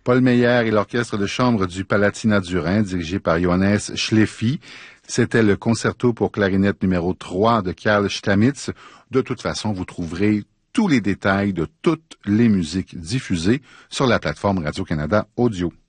Paul Meyer et l'orchestre de chambre du Palatinat du Rhin, dirigé par Johannes Schleffi. C'était le concerto pour clarinette numéro 3 de Karl Stamitz. De toute façon, vous trouverez tous les détails de toutes les musiques diffusées sur la plateforme Radio-Canada Audio.